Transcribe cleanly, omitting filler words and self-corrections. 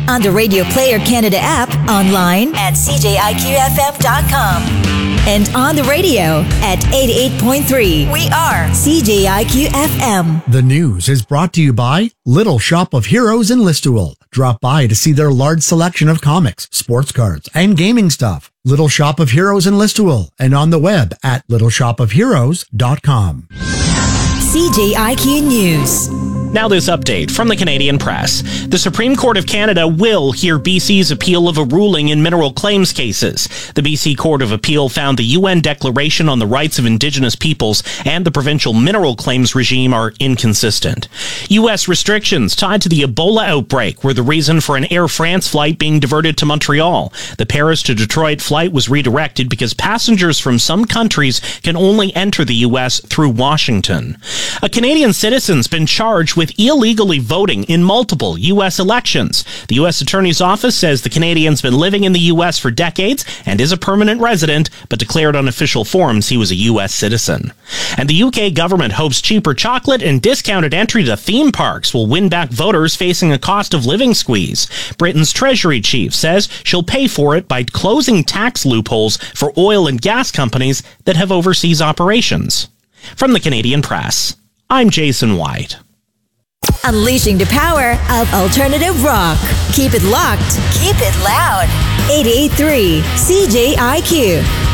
on the Radio Player Canada app, online at cjiqfm.com, and on the radio at 88.3. We are CJIQ-FM. The news is brought to you by Little Shop of Heroes in Listowel. Drop by to see their large selection of comics, sports cards, and gaming stuff. Little Shop of Heroes in Listowel, and on the web at littleshopofheroes.com. CJIQ News. Now this update from the Canadian Press. The Supreme Court of Canada will hear BC's appeal of a ruling in mineral claims cases. The BC Court of Appeal found the UN Declaration on the Rights of Indigenous Peoples and the provincial mineral claims regime are inconsistent. U.S. restrictions tied to the Ebola outbreak were the reason for an Air France flight being diverted to Montreal. The Paris to Detroit flight was redirected because passengers from some countries can only enter the U.S. through Washington. A Canadian citizen's been charged with illegally voting in multiple U.S. elections. The U.S. Attorney's Office says the Canadian's been living in the U.S. for decades and is a permanent resident, but declared on official forms he was a U.S. citizen. And the UK government hopes cheaper chocolate and discounted entry to theme parks will win back voters facing a cost of living squeeze. Britain's Treasury chief says she'll pay for it by closing tax loopholes for oil and gas companies that have overseas operations. From the Canadian Press, I'm Jason White. Unleashing the power of alternative rock. Keep it locked. Keep it loud. 88.3 CJIQ.